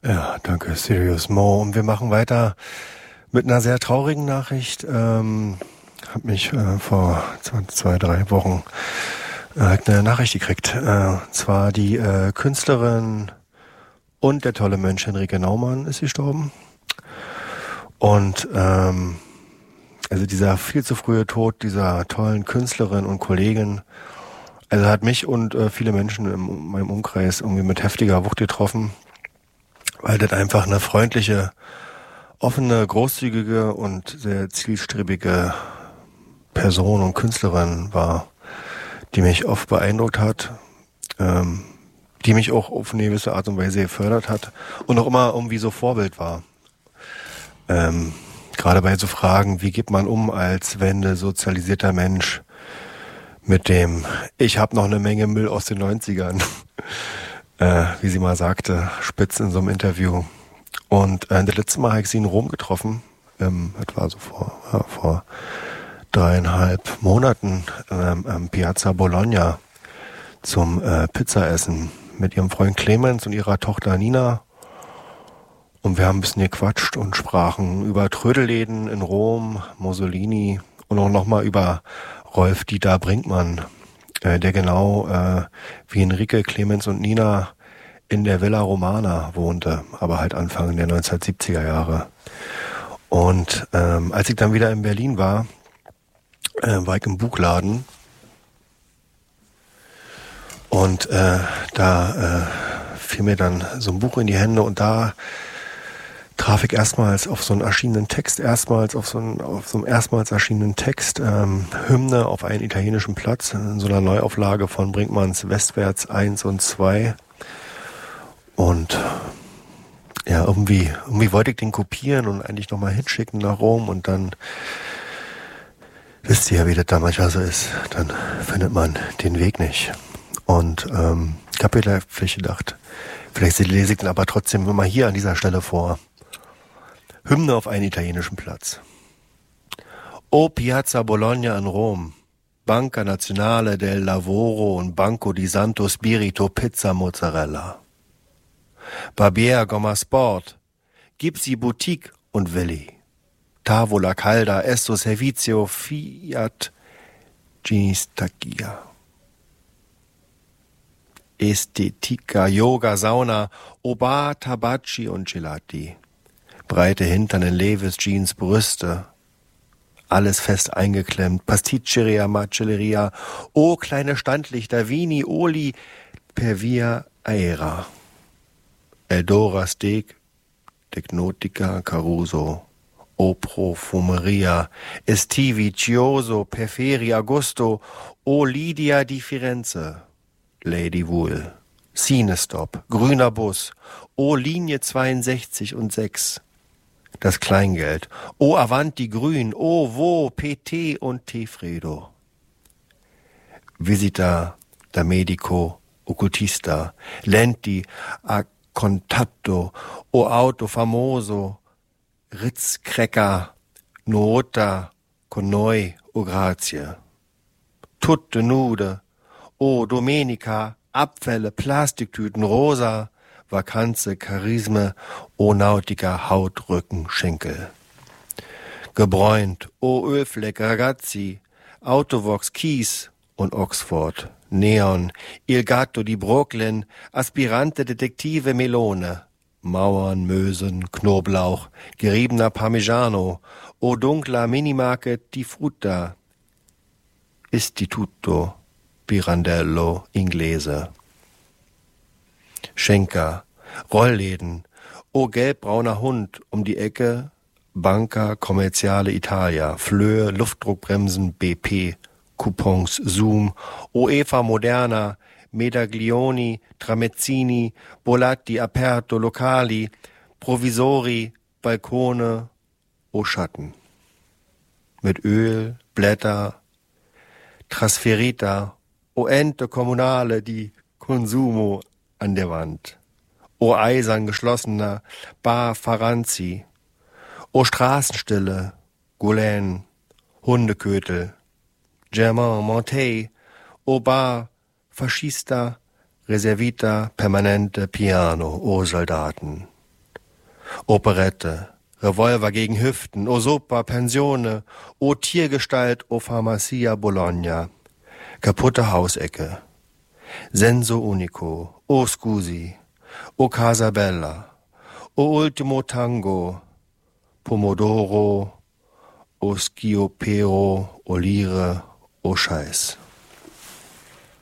Ja, danke, Sirius Mo. Und wir machen weiter mit einer sehr traurigen Nachricht. Hab mich vor 2, 3 Wochen eine Nachricht gekriegt. Und zwar die Künstlerin und der tolle Mensch Henrike Naumann ist gestorben. Und also dieser viel zu frühe Tod dieser tollen Künstlerin und Kollegin, also hat mich und viele Menschen in meinem Umkreis irgendwie mit heftiger Wucht getroffen, weil das einfach eine freundliche, offene, großzügige und sehr zielstrebige Person und Künstlerin war, die mich oft beeindruckt hat, die mich auch auf eine gewisse Art und Weise gefördert hat und auch immer irgendwie so Vorbild war. Gerade bei so Fragen, wie geht man um als wendesozialisierter Mensch mit dem ich habe noch eine Menge Müll aus den 90ern, wie sie mal sagte, spitz in so einem Interview. Und das letzte Mal habe ich sie in Rom getroffen, das war so vor 3,5 Monaten, am Piazza Bologna zum Pizzaessen mit ihrem Freund Clemens und ihrer Tochter Nina. Und wir haben ein bisschen gequatscht und sprachen über Trödelläden in Rom, Mussolini und auch nochmal über Rolf-Dieter Brinkmann, der genau wie Henrike, Clemens und Nina in der Villa Romana wohnte, aber halt Anfang der 1970er Jahre. Und als ich dann wieder in Berlin war ich im Buchladen und da fiel mir dann so ein Buch in die Hände und da traf ich erstmals auf so einen erschienenen Text, auf so einem erstmals erschienenen Text, Hymne auf einen italienischen Platz, in so einer Neuauflage von Brinkmanns Westwärts 1 und 2. Und ja, irgendwie wollte ich den kopieren und eigentlich nochmal hinschicken nach Rom und dann, wisst ihr ja, wie das da manchmal so ist, dann findet man den Weg nicht. Und ich habe mir vielleicht gedacht, vielleicht lese ich den aber trotzdem immer hier an dieser Stelle vor. Hymne auf einen italienischen Platz. O Piazza Bologna in Rom, Banca Nazionale del Lavoro und Banco di Santo Spirito Pizza Mozzarella. Barbier Gomma Sport, Gipsy Boutique und Willi. Tavola Calda, Esto Servizio, Fiat Ginistacchia. Estetica, Yoga, Sauna, Oba, Tabacci und Gelati. Breite Hintern in Levis, Jeans, Brüste. Alles fest eingeklemmt. Pasticceria, Macelleria. Oh, kleine Standlichter. Vini, Oli, per via aera. Eldora Steak, Tecnotica, Caruso. O Profumeria. Estivi, Chioso, Perferi, Agosto. O Lidia di Firenze. Lady Wool. Cinestop, grüner Bus. O Linie 62 und 6. Das Kleingeld. O Avanti Grün, O Wo, PT und Tefredo. Visita da Medico, Occultista, Lenti, a Contatto, O Auto Famoso, Ritz Cracker, Nota, Conoi, O Grazie. Tutte Nude, O Domenica, Abfälle, Plastiktüten, Rosa, Vakanze, Charisme, O Nautica, Haut, Rücken, Schenkel. Gebräunt, O Ölfleck, Ragazzi, Autovox, Kies und Oxford, Neon, Il Gatto di Brooklyn, Aspirante Detektive Melone, Mauern, Mösen, Knoblauch, geriebener Parmigiano, O dunkler Minimarket di Frutta, Istituto, Pirandello, Inglese. Schenker, Rollläden, O gelbbrauner Hund um die Ecke, Banca Commerciale Italia, Flöhe, Luftdruckbremsen, BP, Coupons, Zoom, O Eva Moderna, Medaglioni, Tramezzini, Bolatti, Aperto, Locali, Provisori, Balkone, O Schatten. Mit Öl, Blätter, Trasferita, O Ente Kommunale, die Consumo an der Wand. O eisern geschlossener Bar Faranzi. O Straßenstille, Goulaine, Hundekötel. Germain Montey, O Bar Fascista, Reservita, Permanente, Piano, O Soldaten. Operette, Revolver gegen Hüften, o Sopa, Pensione, o Tiergestalt, o Pharmacia Bologna, kaputte Hausecke, Senso Unico, o Scusi, o Casa Bella, o Ultimo Tango, Pomodoro, o Schiopero, o Lire, o Scheiß.